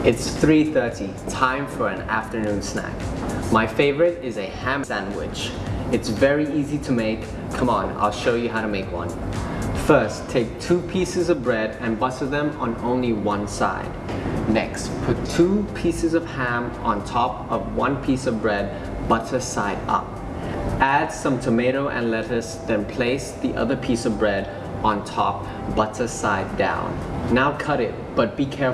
It's 3:30, time for an afternoon snack. My favorite is a ham sandwich. It's very easy to make. Come on, I'll show you how to make one. First, take 2 pieces of bread and butter them on only one side. Next, put 2 pieces of ham on top of 1 piece of bread, butter side up. Add some tomato and lettuce, then place the other piece of bread on top, butter side down. Now cut it, but be careful